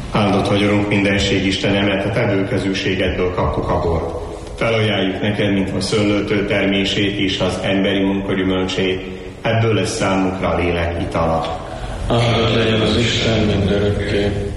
Áldott vagy, Urunk, mindenség Istene, mert a te bőkezűségedből kaptuk a bort. Felajánljuk neked, mintha szőlőtől termését és az emberi munka gyümölcsét, ebből lesz számunkra a lélek itala. Áldott legyen az Isten mindörökké.